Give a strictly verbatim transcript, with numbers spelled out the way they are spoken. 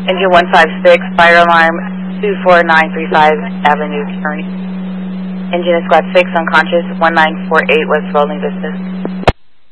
Engine one five six, fire alarm two four nine three five Avenue, Kearney. Engine is squad six, unconscious, one nine four eight West Rolling Vista.